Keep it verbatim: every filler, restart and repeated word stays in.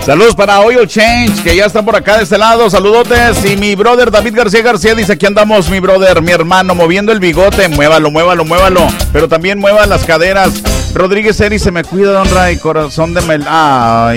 Saludos para Oil Change, que ya están por acá de este lado. Saludotes. Y mi brother David García García dice: aquí andamos, mi brother, mi hermano, moviendo el bigote. Muévalo, muévalo, muévalo. Pero también mueva las caderas. Rodríguez Eri, se me cuida, don Ray, corazón de mel... Ay.